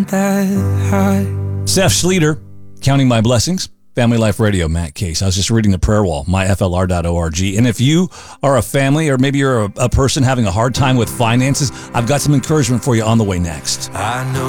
that high. Seth Schleter, Counting My Blessings. Family Life Radio, Matt Case. I was just reading the prayer wall, myflr.org. And if you are a family or maybe you're a person having a hard time with finances, I've got some encouragement for you on the way next. I know